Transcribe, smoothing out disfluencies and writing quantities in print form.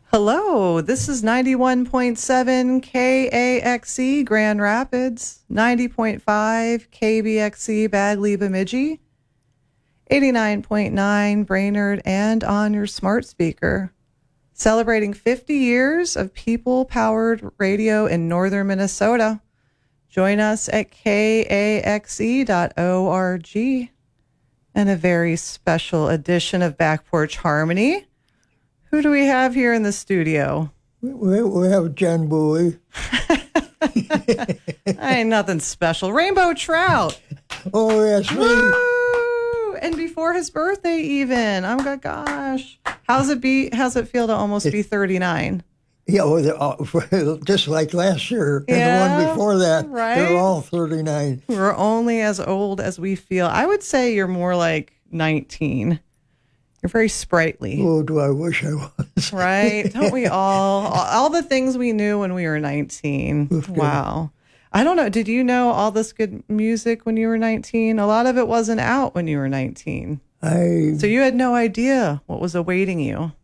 Hello, this is 91.7 KAXE Grand Rapids, 90.5 KBXE Bagley Bemidji, 89.9 Brainerd, and on your smart speaker. Celebrating 50 years of people-powered radio in northern Minnesota. Join us at kaxe.org and a very special edition of Back Porch Harmony. Who do we have here in the studio? We have John Bowie. Ain't nothing special. Rainbow Trout. Oh, yes. Woo! And before his birthday even. Oh my gosh. How's it feel to almost be 39? Yeah, well, just like last year. And the one before that, right? They're all 39. We're only as old as we feel. I would say you're more like 19. You're very sprightly. Oh, do I wish I was. Right? Don't we all the things we knew when we were 19. Wow. I don't know. Did you know all this good music when you were 19? A lot of it wasn't out when you were 19. So you had no idea what was awaiting you.